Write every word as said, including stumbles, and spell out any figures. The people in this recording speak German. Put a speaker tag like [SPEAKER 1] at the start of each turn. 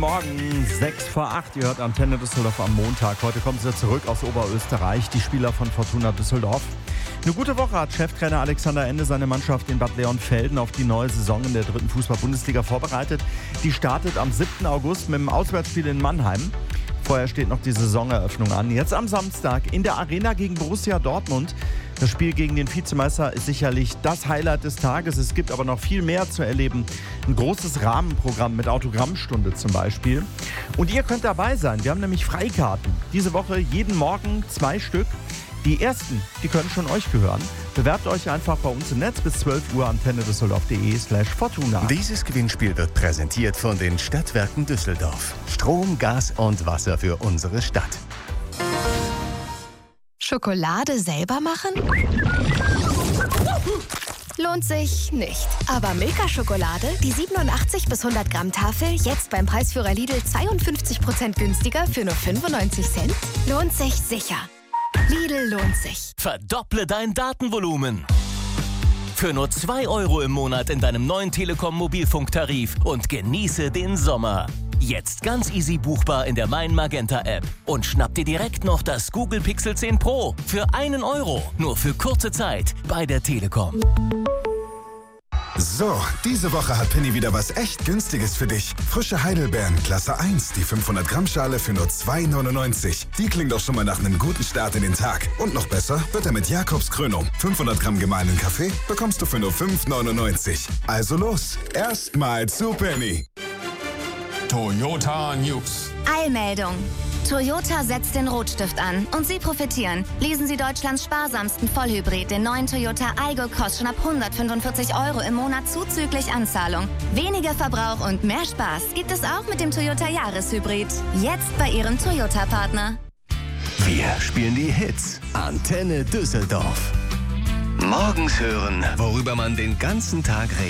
[SPEAKER 1] Morgen, sechs vor acht. Ihr hört Antenne Düsseldorf am Montag. Heute kommen sie zurück aus Oberösterreich, die Spieler von Fortuna Düsseldorf. Eine gute Woche hat Cheftrainer Alexander Ende seine Mannschaft in Bad Leonfelden auf die neue Saison in der dritten Fußball-Bundesliga vorbereitet. Die startet am siebten August mit dem Auswärtsspiel in Mannheim. Vorher steht noch die Saisoneröffnung an. Jetzt am Samstag in der Arena gegen Borussia Dortmund. Das Spiel gegen den Vizemeister ist sicherlich das Highlight des Tages. Es gibt aber noch viel mehr zu erleben. Ein großes Rahmenprogramm mit Autogrammstunde zum Beispiel. Und ihr könnt dabei sein. Wir haben nämlich Freikarten. Diese Woche jeden Morgen zwei Stück. Die ersten, die können schon euch gehören. Bewerbt euch einfach bei uns im Netz bis zwölf Uhr antenne düsseldorf punkt de slash Fortuna.
[SPEAKER 2] Dieses Gewinnspiel wird präsentiert von den Stadtwerken Düsseldorf. Strom, Gas und Wasser für unsere Stadt.
[SPEAKER 3] Schokolade selber machen? Lohnt sich nicht. Aber Milka-Schokolade, die siebenundachtzig bis hundert Gramm Tafel, jetzt beim Preisführer Lidl zweiundfünfzig Prozent günstiger für nur fünfundneunzig Cent? Lohnt sich sicher. Lidl lohnt sich.
[SPEAKER 4] Verdopple dein Datenvolumen. Für nur zwei Euro im Monat in deinem neuen Telekom-Mobilfunktarif und genieße den Sommer. Jetzt ganz easy buchbar in der Mein Magenta App. Und schnapp dir direkt noch das Google Pixel zehn Pro für einen Euro. Nur für kurze Zeit bei der Telekom.
[SPEAKER 5] So, diese Woche hat Penny wieder was echt Günstiges für dich. Frische Heidelbeeren, Klasse eins, die fünfhundert Gramm Schale für nur zwei neunundneunzig. Die klingt doch schon mal nach einem guten Start in den Tag. Und noch besser wird er mit Jakobs Krönung. fünfhundert Gramm gemahlenen Kaffee bekommst du für nur fünf neunundneunzig. Also los, erstmal zu Penny.
[SPEAKER 6] Toyota News.
[SPEAKER 7] Eilmeldung. Toyota setzt den Rotstift an und Sie profitieren. Lesen Sie Deutschlands sparsamsten Vollhybrid, den neuen Toyota Aygo, kostet schon ab hundertfünfundvierzig Euro im Monat zuzüglich Anzahlung. Weniger Verbrauch und mehr Spaß gibt es auch mit dem Toyota Jahreshybrid. Jetzt bei Ihrem Toyota-Partner.
[SPEAKER 2] Wir spielen die Hits. Antenne Düsseldorf. Morgens hören, worüber man den ganzen Tag redet.